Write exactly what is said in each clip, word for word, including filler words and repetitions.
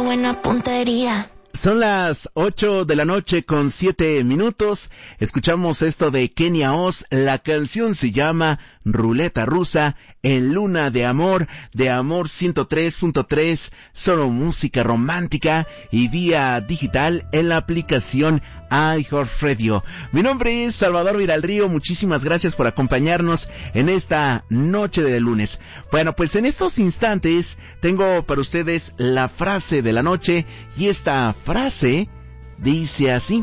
buena puntería. Son las ocho de la noche con siete minutos. Escuchamos esto de Kenia Oz. La canción se llama Ruleta Rusa en Luna de Amor, de Amor ciento tres punto tres, solo música romántica y vía digital en la aplicación iHeartRadio. Mi nombre es Salvador Viralrío, muchísimas gracias por acompañarnos en esta noche de lunes. Bueno, pues en estos instantes tengo para ustedes la frase de la noche y esta frase dice así: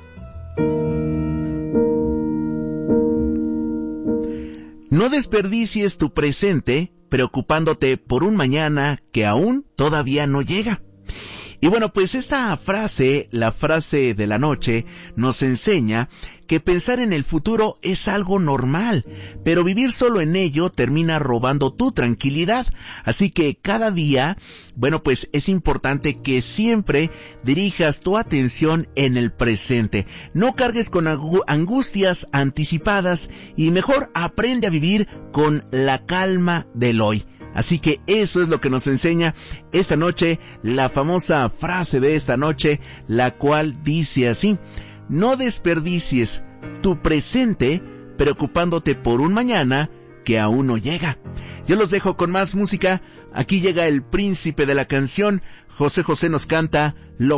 no desperdicies tu presente preocupándote por un mañana que aún todavía no llega. Y bueno, pues esta frase, la frase de la noche, nos enseña que pensar en el futuro es algo normal, pero vivir solo en ello termina robando tu tranquilidad. Así que cada día, bueno, pues es importante que siempre dirijas tu atención en el presente. No cargues con angustias anticipadas y mejor aprende a vivir con la calma del hoy. Así que eso es lo que nos enseña esta noche, la famosa frase de esta noche, la cual dice así: no desperdicies tu presente preocupándote por un mañana que aún no llega. Yo los dejo con más música. Aquí llega el príncipe de la canción. José José nos canta Lo